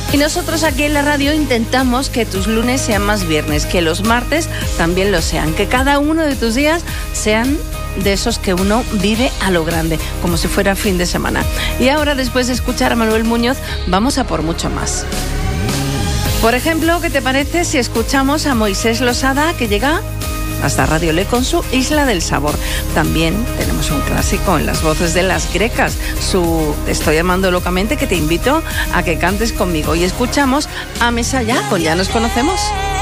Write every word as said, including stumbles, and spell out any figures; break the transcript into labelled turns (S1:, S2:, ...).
S1: Y nosotros aquí en la radio intentamos que tus lunes sean más viernes, que los martes también lo sean, que cada uno de tus días sean de esos que uno vive a lo grande, como si fuera fin de semana. Y ahora, después de escuchar a Manuel Muñoz, vamos a por mucho más. Por ejemplo, ¿qué te parece si escuchamos a Moisés Losada, que llega hasta Radio Le con su Isla del Sabor? También tenemos un clásico en las voces de Las Grecas, su Te estoy amando locamente, que te invito a que cantes conmigo. Y escuchamos a Mesaya con Ya nos conocemos.